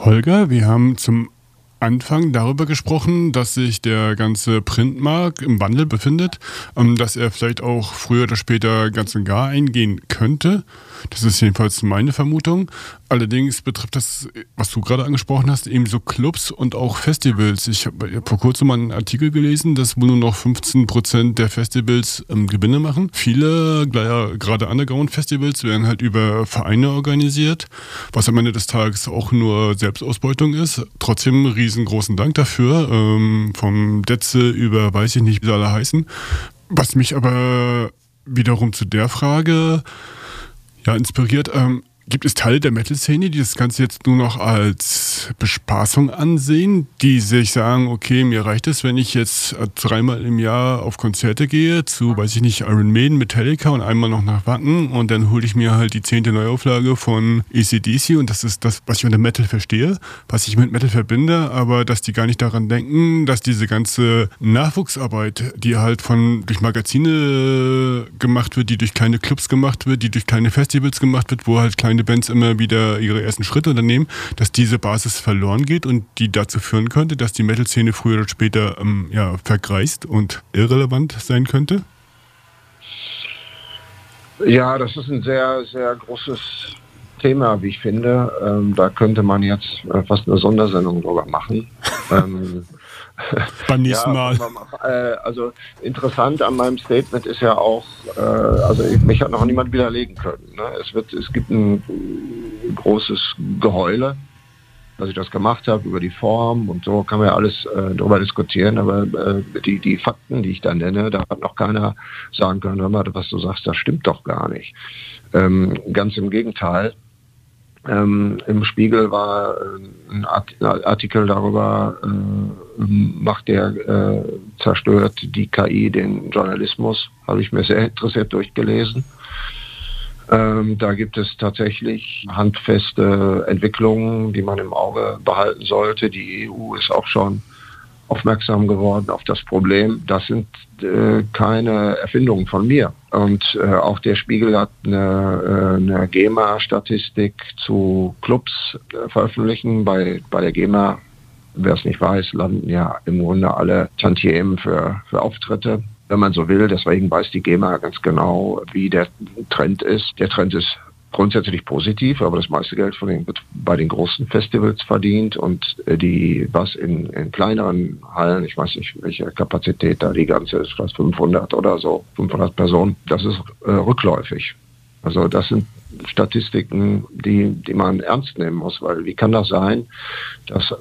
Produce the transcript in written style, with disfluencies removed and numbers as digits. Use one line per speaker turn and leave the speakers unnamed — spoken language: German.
Holger, wir haben zum Anfang darüber gesprochen, dass sich der ganze Printmarkt im Wandel befindet, dass er vielleicht auch früher oder später ganz und gar eingehen könnte. Das ist jedenfalls meine Vermutung. Allerdings betrifft das, was du gerade angesprochen hast, eben so Clubs und auch Festivals. Ich habe vor kurzem mal einen Artikel gelesen, dass wohl nur noch 15% der Festivals Gewinne machen. Viele, gerade Underground-Festivals, werden halt über Vereine organisiert, was am Ende des Tages auch nur Selbstausbeutung ist. Trotzdem riesengroßen Dank dafür, vom Detze über weiß ich nicht, wie sie alle heißen. Was mich aber wiederum zu der Frage inspiriert. Gibt es Teile der Metal-Szene, die das Ganze jetzt nur noch als Bespaßung ansehen, die sich sagen, okay, mir reicht es, wenn ich jetzt 3-mal im Jahr auf Konzerte gehe, zu, weiß ich nicht, Iron Maiden, Metallica und einmal noch nach Wacken und dann hole ich mir halt die 10. Neuauflage von AC/DC und das ist das, was ich unter Metal verstehe, was ich mit Metal verbinde, aber dass die gar nicht daran denken, dass diese ganze Nachwuchsarbeit, die halt durch Magazine gemacht wird, die durch kleine Clubs gemacht wird, die durch kleine Festivals gemacht wird, wo halt kleine Bands immer wieder ihre ersten Schritte unternehmen, dass diese Basis verloren geht und die dazu führen könnte, dass die Metal-Szene früher oder später vergreist und irrelevant sein könnte?
Ja, das ist ein sehr, sehr großes Thema, wie ich finde. Da könnte man jetzt fast eine Sondersendung drüber machen.
Beim nächsten Mal.
Also interessant an meinem Statement ist ja auch, mich hat noch niemand widerlegen können. Ne? Es gibt ein großes Geheule, dass ich das gemacht habe, über die Form und so kann man ja alles darüber diskutieren, aber die Fakten, die ich da nenne, da hat noch keiner sagen können, hör mal, was du sagst, das stimmt doch gar nicht. Ganz im Gegenteil. Im Spiegel war ein Artikel darüber, zerstört die KI den Journalismus, habe ich mir sehr interessiert durchgelesen. Da gibt es tatsächlich handfeste Entwicklungen, die man im Auge behalten sollte. Die EU ist auch schon aufmerksam geworden auf das Problem. Das sind keine Erfindungen von mir. Und auch der Spiegel hat eine GEMA-Statistik zu Clubs veröffentlichen. Bei der GEMA, wer es nicht weiß, landen ja im Grunde alle Tantiemen für Auftritte, wenn man so will. Deswegen weiß die GEMA ganz genau, wie der Trend ist. Der Trend ist grundsätzlich positiv, aber das meiste Geld wird bei den großen Festivals verdient und was in kleineren Hallen, ich weiß nicht, welche Kapazität da die ganze ist, vielleicht 500 oder so, 500 Personen, das ist rückläufig. Also das sind Statistiken, die man ernst nehmen muss, weil wie kann das sein, dass